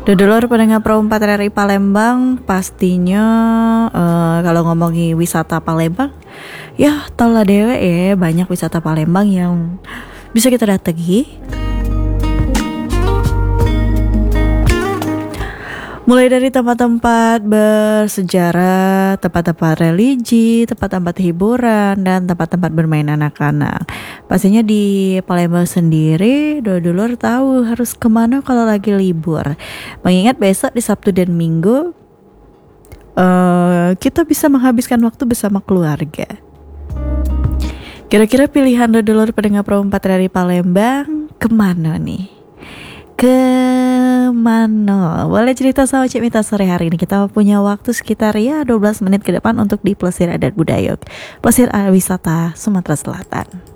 Dodolor pendengar Pro 4 RRI Palembang, pastinya kalau ngomongin wisata Palembang, ya tau lah dewe ya, banyak wisata Palembang yang bisa kita datangi. Mulai dari tempat-tempat bersejarah, tempat-tempat religi, tempat-tempat hiburan, dan tempat-tempat bermain anak-anak. Pastinya di Palembang sendiri, dulur tahu harus kemana kalau lagi libur. Mengingat besok di Sabtu dan Minggu, kita bisa menghabiskan waktu bersama keluarga. Kira-kira pilihan dulur pendengar Pro 4 dari Palembang kemana nih? Kemana? Boleh cerita sama Cik Mita sore hari ini. Kita punya waktu sekitar 12 menit ke depan untuk di Plesir Adat Budaya, Plesir Wisata Sumatera Selatan.